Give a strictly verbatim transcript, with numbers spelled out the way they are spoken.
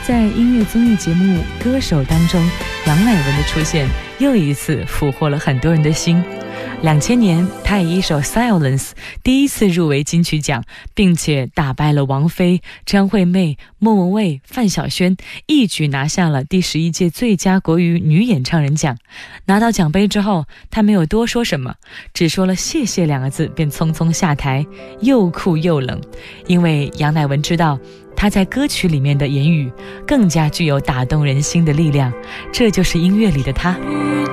在音乐综艺节目《歌手》当中，杨乃文的出现又一次俘获了很多人的心。两千年，他以一首《Silence》第一次入围金曲奖，并且打败了王菲、张惠妹、莫文蔚、范晓萱，一举拿下了第十一届最佳国语女演唱人奖。拿到奖杯之后，他没有多说什么，只说了谢谢两个字，便匆匆下台，又酷又冷。因为杨乃文知道他在歌曲里面的言语更加具有打动人心的力量，这就是音乐里的他。